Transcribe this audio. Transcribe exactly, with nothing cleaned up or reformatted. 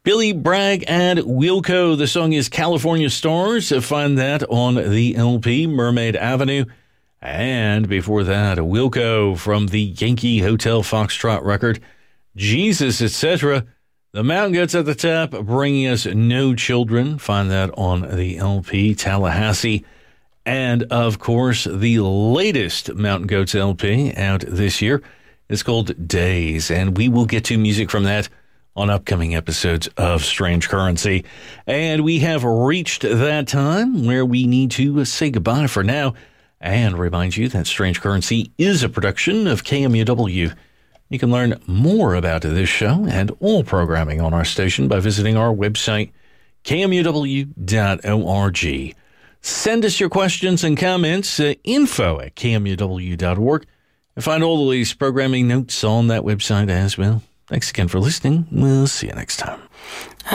Billy Bragg and Wilco. The song is California Stars. Find that on the L P, Mermaid Avenue. And before that, Wilco from the Yankee Hotel Foxtrot record, Jesus, et cetera. The Mountain Goats at the top, bringing us No Children. Find that on the L P, Tallahassee. And, of course, the latest Mountain Goats L P out this year is called Days. And we will get to music from that on upcoming episodes of Strange Currency. And we have reached that time where we need to say goodbye for now and remind you that Strange Currency is a production of K M U W. You can learn more about this show and all programming on our station by visiting our website, K M U W dot org. Send us your questions and comments, uh, info at K M U W dot org, and find all the latest programming notes on that website as well. Thanks again for listening. We'll see you next time.